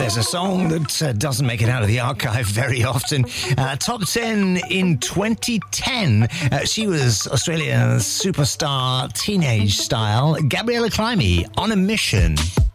There's a song that doesn't make it out of the archive very often. Top 10 in 2010. She was Australia's superstar teenage style, Gabriella Climbey, On a Mission.